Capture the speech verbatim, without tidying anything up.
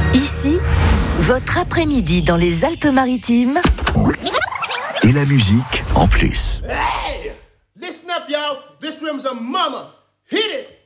Ici, votre après-midi dans les Alpes-Maritimes. Et la musique en plus. Hey! Listen up, y'all. This room's a mama. Hit it!